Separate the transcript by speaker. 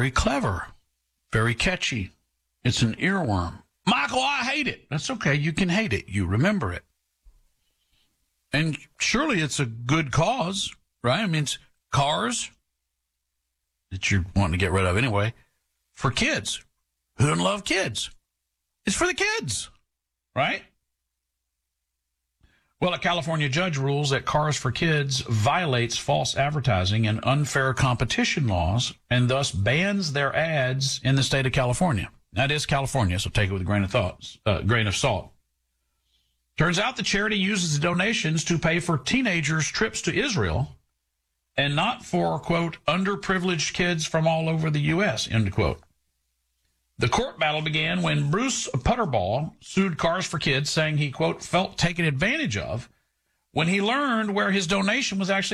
Speaker 1: very clever, very catchy. It's an earworm. Michael, I hate it. That's okay. You can hate it. You remember it. And surely it's a good cause, right? I mean, it's cars that you're wanting to get rid of anyway for kids. Who doesn't love kids? It's for the kids, right? Well, a California judge rules that Cars for Kids violates false advertising and unfair competition laws and thus bans their ads in the state of California. That is California, so take it with a grain of salt. Turns out the charity uses the donations to pay for teenagers' trips to Israel and not for, quote, underprivileged kids from all over the U.S., end quote. The court battle began when Bruce Putterball sued Cars for Kids, saying he, quote, felt taken advantage of when he learned where his donation was actually